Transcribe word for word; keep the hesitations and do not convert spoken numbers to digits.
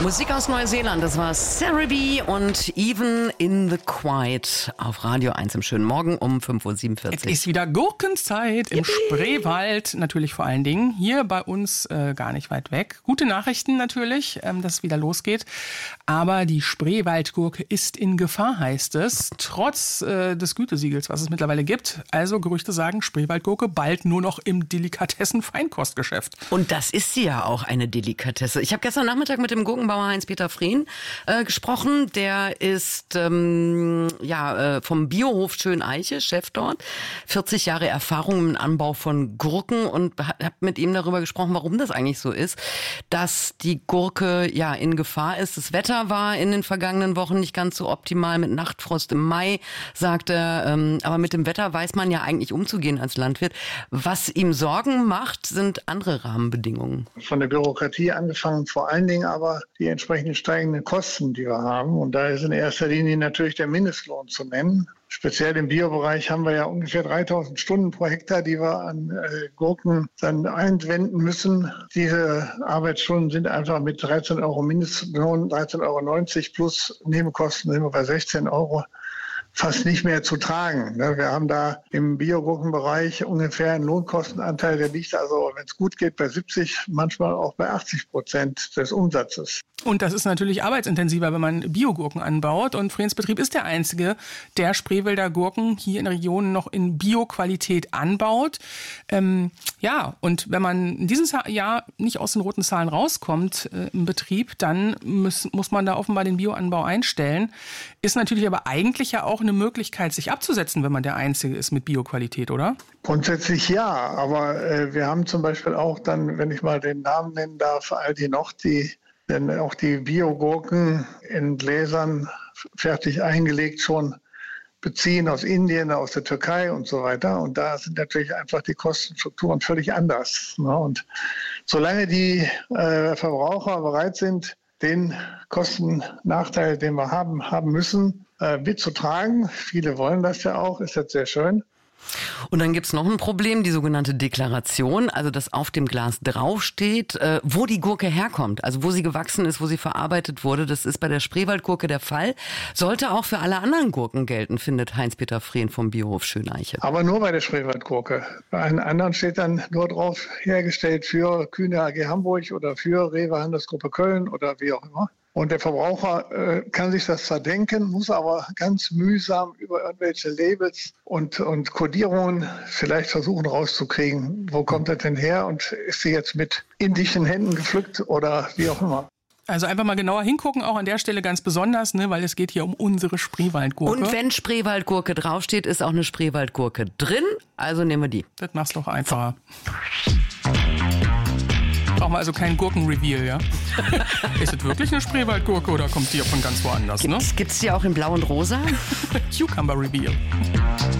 Musik aus Neuseeland, das war Sarah B. und Even in the Quiet auf Radio eins im schönen Morgen um fünf Uhr siebenundvierzig. Es ist wieder Gurkenzeit im Spreewald, natürlich vor allen Dingen. Hier bei uns äh, gar nicht weit weg. Gute Nachrichten natürlich, ähm, dass es wieder losgeht. Aber die Spreewaldgurke ist in Gefahr, heißt es. Trotz äh, des Gütesiegels, was es mittlerweile gibt. Also Gerüchte sagen, Spreewaldgurke bald nur noch im Delikatessen-Feinkostgeschäft. Und das ist sie ja auch, eine Delikatesse. Ich habe gestern Nachmittag mit dem Gurkenbauer Heinz-Peter Frehn äh, gesprochen. Der ist ähm, ja äh, vom Biohof Schöneiche, Chef dort. vierzig Jahre Erfahrung im Anbau von Gurken und habe mit ihm darüber gesprochen, warum das eigentlich so ist, dass die Gurke ja in Gefahr ist. Das Wetter war in den vergangenen Wochen nicht ganz so optimal mit Nachtfrost im Mai, sagt er. Ähm, aber mit dem Wetter weiß man ja eigentlich umzugehen als Landwirt. Was ihm Sorgen macht, sind andere Rahmenbedingungen. Von der Bürokratie angefangen, vor allen Dingen aber die entsprechenden steigenden Kosten, die wir haben. Und da ist in erster Linie natürlich der Mindestlohn zu nennen. Speziell im Biobereich haben wir ja ungefähr dreitausend Stunden pro Hektar, die wir an äh, Gurken dann einwenden müssen. Diese Arbeitsstunden sind einfach mit dreizehn Euro Mindestlohn, dreizehn Euro neunzig plus Nebenkosten sind wir bei sechzehn Euro. Fast nicht mehr zu tragen. Wir haben da im Biogurkenbereich ungefähr einen Lohnkostenanteil, der liegt also, wenn es gut geht, bei siebzig, manchmal auch bei achtzig Prozent des Umsatzes. Und das ist natürlich arbeitsintensiver, wenn man Biogurken anbaut. Und Frehns Betrieb ist der einzige, der Spreewälder Gurken hier in der Region noch in Bio-Qualität anbaut. Ähm, ja, und wenn man dieses Jahr nicht aus den roten Zahlen rauskommt äh, im Betrieb, dann muss, muss man da offenbar den Bioanbau einstellen. Ist natürlich aber eigentlich ja auch eine Möglichkeit, sich abzusetzen, wenn man der Einzige ist mit Bio-Qualität, oder? Grundsätzlich ja, aber äh, wir haben zum Beispiel auch dann, wenn ich mal den Namen nennen darf, Aldi noch, die denn auch die Biogurken in Gläsern fertig eingelegt schon beziehen aus Indien, aus der Türkei und so weiter. Und da sind natürlich einfach die Kostenstrukturen völlig anders. Ne? Und solange die äh, Verbraucher bereit sind, den Kostennachteil, den wir haben, haben müssen, äh, mitzutragen, viele wollen das ja auch, ist jetzt sehr schön. Und dann gibt's noch ein Problem, die sogenannte Deklaration, also dass auf dem Glas draufsteht, äh, wo die Gurke herkommt, also wo sie gewachsen ist, wo sie verarbeitet wurde. Das ist bei der Spreewaldgurke der Fall. Sollte auch für alle anderen Gurken gelten, findet Heinz-Peter Frehn vom Biohof Schöneiche. Aber nur bei der Spreewaldgurke. Bei allen anderen steht dann nur drauf, hergestellt für Kühne A G Hamburg oder für Rewe Handelsgruppe Köln oder wie auch immer. Und der Verbraucher äh, kann sich das zwar denken, muss aber ganz mühsam über irgendwelche Labels und, und Kodierungen vielleicht versuchen rauszukriegen, wo kommt das denn her und ist sie jetzt mit indischen Händen gepflückt oder wie auch immer. Also einfach mal genauer hingucken, auch an der Stelle ganz besonders, ne, weil es geht hier um unsere Spreewaldgurke. Und wenn Spreewaldgurke draufsteht, ist auch eine Spreewaldgurke drin, also nehmen wir die. Das mach's doch einfacher. Brauchen wir also keinen Gurken-Reveal, ja? Ist es wirklich eine Spreewaldgurke oder kommt die von ganz woanders, Gibt's, ne? Gibt's die auch in Blau und Rosa? Cucumber-Reveal.